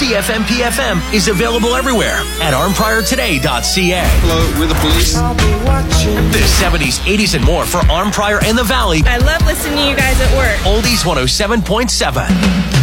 CFMPFM is available everywhere at armpriortoday.ca. Hello, we're the police. The 70s, 80s, and more for Arm Prior and the Valley. I love listening to you guys at work. Oldies 107.7.